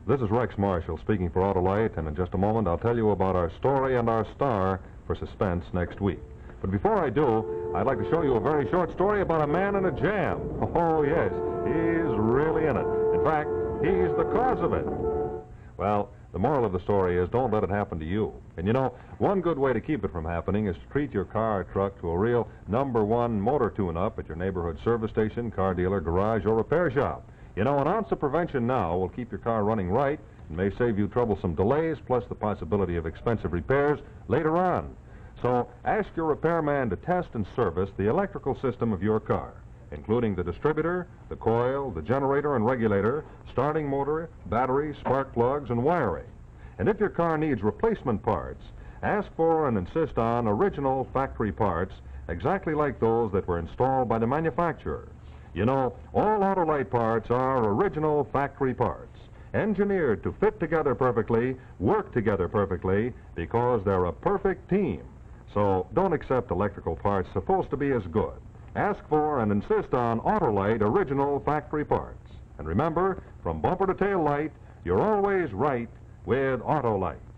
This is Rex Marshall speaking for Autolite, and in just a moment I'll tell you about our story and our star for Suspense next week. But before I do, I'd like to show you a very short story about a man in a jam. Oh, yes, he's really in it. In fact, he's the cause of it. Well, the moral of the story is don't let it happen to you. And you know, one good way to keep it from happening is to treat your car or truck to a real #1 motor tune-up at your neighborhood service station, car dealer, garage, or repair shop. You know, an ounce of prevention now will keep your car running right and may save you troublesome delays, plus the possibility of expensive repairs later on. So ask your repairman to test and service the electrical system of your car, including the distributor, the coil, the generator and regulator, starting motor, battery, spark plugs, and wiring. And if your car needs replacement parts, ask for and insist on original factory parts exactly like those that were installed by the manufacturer. You know, all Autolite parts are original factory parts, engineered to fit together perfectly, work together perfectly, because they're a perfect team. So don't accept electrical parts supposed to be as good. Ask for and insist on Autolite original factory parts. And remember, from bumper to tail light, you're always right with Autolite.